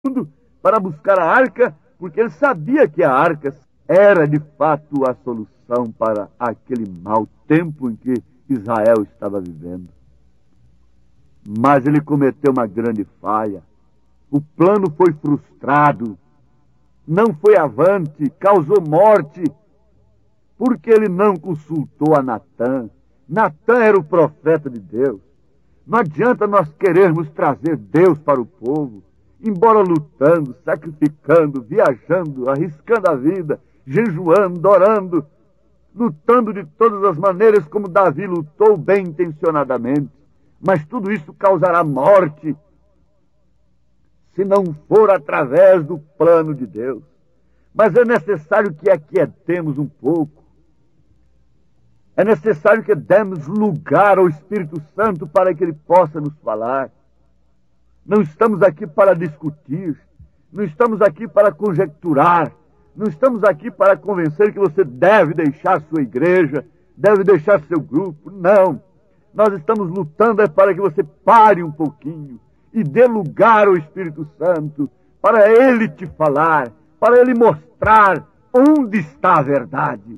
mundo para buscar a arca, porque ele sabia que a arca era de fato a solução para aquele mau tempo em que Israel estava vivendo. Mas ele cometeu uma grande falha. O plano foi frustrado, não foi avante, causou morte, porque ele não consultou a Natã. Natã era o profeta de Deus. Não adianta nós querermos trazer Deus para o povo, embora lutando, sacrificando, viajando, arriscando a vida, jejuando, orando, lutando de todas as maneiras como Davi lutou bem intencionadamente. Mas tudo isso causará morte se não for através do plano de Deus. Mas é necessário que aquietemos um pouco. É necessário que demos lugar ao Espírito Santo para que ele possa nos falar. Não estamos aqui para discutir, não estamos aqui para conjecturar, não estamos aqui para convencer que você deve deixar sua igreja, deve deixar seu grupo. Não. Nós estamos lutando para que você pare um pouquinho e dê lugar ao Espírito Santo para ele te falar, para ele mostrar onde está a verdade.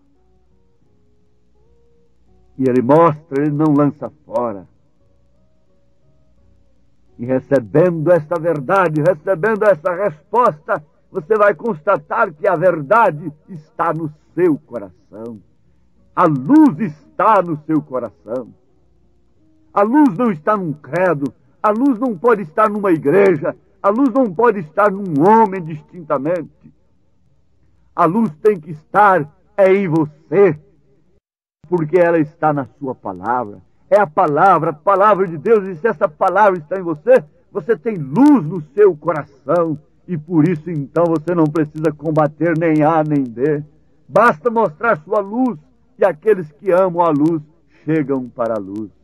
E ele mostra, ele não lança fora. E recebendo esta verdade, recebendo essa resposta, você vai constatar que a verdade está no seu coração. A luz está no seu coração. A luz não está num credo, a luz não pode estar numa igreja, a luz não pode estar num homem distintamente. A luz tem que estar em você, porque ela está na sua palavra. É a palavra de Deus, e se essa palavra está em você, você tem luz no seu coração, e por isso então você não precisa combater nem A nem B. Basta mostrar sua luz, e aqueles que amam a luz chegam para a luz.